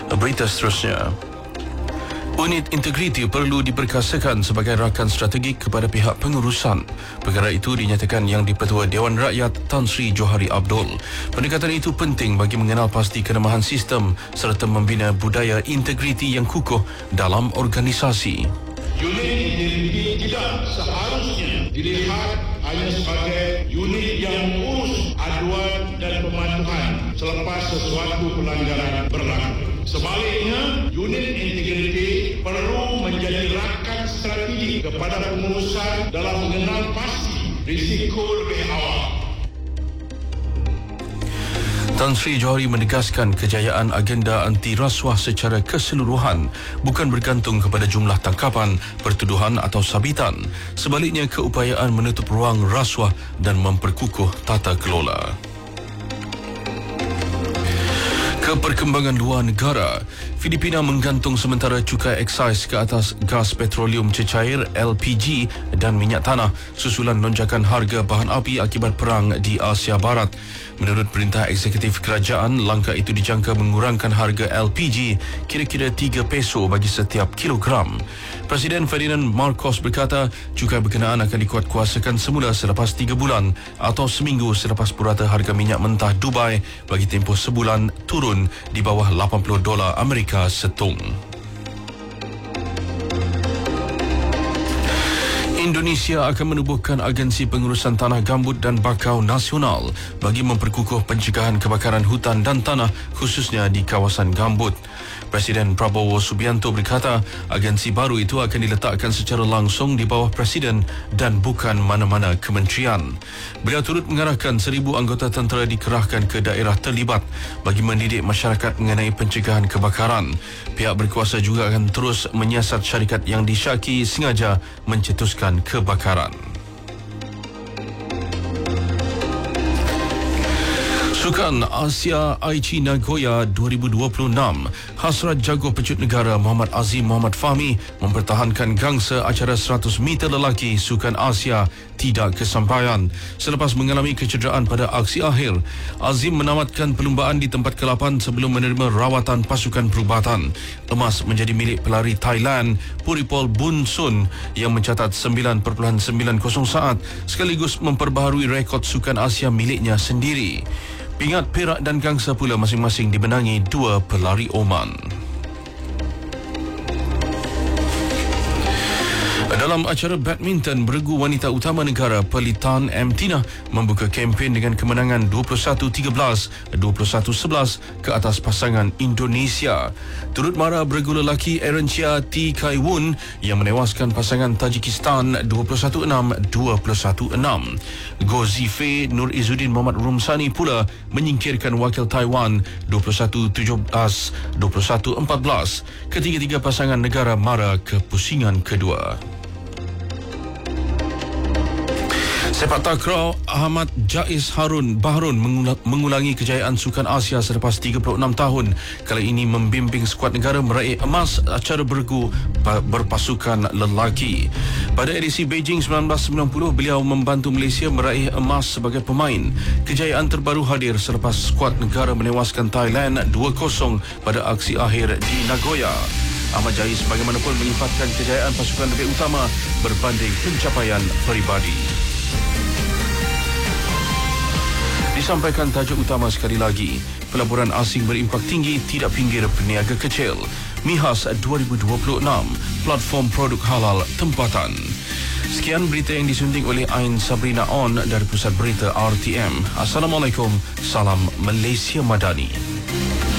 Berita seterusnya. Unit integriti perlu diperkasakan sebagai rakan strategik kepada pihak pengurusan. Perkara itu dinyatakan Yang di-Pertua Dewan Rakyat Tan Sri Johari Abdul. Pendekatan itu penting bagi mengenal pasti kelemahan sistem serta membina budaya integriti yang kukuh dalam organisasi. Unit integriti tidak seharusnya dilihat hanya sebagai unit yang mengurus aduan dan pematuhan selepas sesuatu pelanggaran berlaku. Sebaliknya, unit integriti perlu menjadi rakan strategi kepada pengurusan dalam mengenal pasti risiko lebih awal. Tan Sri Johari menegaskan kejayaan agenda anti rasuah secara keseluruhan bukan bergantung kepada jumlah tangkapan, pertuduhan atau sabitan. Sebaliknya, keupayaan menutup ruang rasuah dan memperkukuh tata kelola. Perkembangan luar negara. Filipina menggantung sementara cukai eksais ke atas gas petroleum cecair LPG dan minyak tanah susulan lonjakan harga bahan api akibat perang di Asia Barat. Menurut Perintah Eksekutif Kerajaan, langkah itu dijangka mengurangkan harga LPG kira-kira 3 peso bagi setiap kilogram. Presiden Ferdinand Marcos berkata, cukai berkenaan akan dikuatkuasakan semula selepas 3 bulan atau seminggu selepas purata harga minyak mentah Dubai bagi tempoh sebulan turun di bawah $80 Amerika setung. Indonesia akan menubuhkan agensi pengurusan tanah gambut dan bakau nasional bagi memperkukuh pencegahan kebakaran hutan dan tanah khususnya di kawasan gambut. Presiden Prabowo Subianto berkata, agensi baru itu akan diletakkan secara langsung di bawah Presiden dan bukan mana-mana kementerian. Beliau turut mengarahkan 1,000 anggota tentera dikerahkan ke daerah terlibat bagi mendidik masyarakat mengenai pencegahan kebakaran. Pihak berkuasa juga akan terus menyiasat syarikat yang disyaki sengaja mencetuskan kebakaran. Sukan Asia Aichi Nagoya 2026, hasrat jago pecut negara Muhammad Azim Muhammad Fahmi mempertahankan gangsa acara 100 meter lelaki Sukan Asia tidak kesampaian. Selepas mengalami kecederaan pada aksi akhir, Azim menamatkan perlumbaan di tempat ke-8 sebelum menerima rawatan pasukan perubatan. Emas menjadi milik pelari Thailand Puripol Bunsun yang mencatat 9.90 saat sekaligus memperbaharui rekod Sukan Asia miliknya sendiri. Pingat, perak dan gangsa pula masing-masing dimenangi 2 pelari Oman. Dalam acara badminton, beregu wanita utama negara Perlitan M. Tina membuka kempen dengan kemenangan 21-13, 21-11 ke atas pasangan Indonesia. Turut mara beregu lelaki Aaron Chia T. Kai Woon yang menewaskan pasangan Tajikistan 21-6, 21-6. Go Zifei Nur Izzuddin Muhammad Rumsani pula menyingkirkan wakil Taiwan 21-17, 21-14. Ketiga-tiga pasangan negara mara ke pusingan kedua. Sepak takraw, Ahmad Jais Harun Bahrun mengulangi kejayaan Sukan Asia selepas 36 tahun. Kali ini membimbing skuad negara meraih emas acara beregu berpasukan lelaki. Pada edisi Beijing 1990, beliau membantu Malaysia meraih emas sebagai pemain. Kejayaan terbaru hadir selepas skuad negara menewaskan Thailand 2-0 pada aksi akhir di Nagoya. Ahmad Jais bagaimanapun melimpahkan kejayaan pasukan lebih utama berbanding pencapaian peribadi. Disampaikan tajuk utama sekali lagi, pelaburan asing berimpak tinggi tidak pinggir peniaga kecil. MIHAS 2026, platform produk halal tempatan. Sekian berita yang disunting oleh Ain Sabrina On dari Pusat Berita RTM. Assalamualaikum, salam Malaysia Madani.